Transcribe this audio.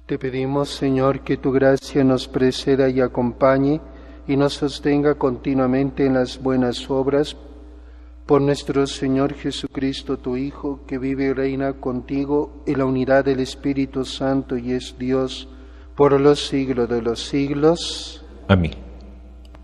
Te pedimos, Señor, que tu gracia nos preceda y acompañe y nos sostenga continuamente en las buenas obras. Por nuestro Señor Jesucristo, tu Hijo, que vive y reina contigo en la unidad del Espíritu Santo y es Dios por los siglos de los siglos. Amén.